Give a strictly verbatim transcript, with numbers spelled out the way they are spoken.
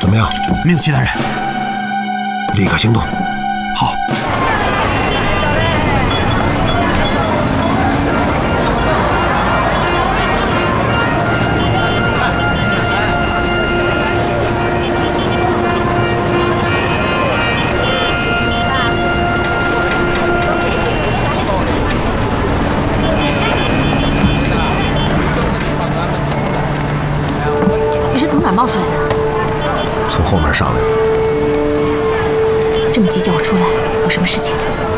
么样？ 没有其他人。 立刻行动。 好。 从哪冒出来的？ 从后门上来的。 这么急叫我出来，有什么事情？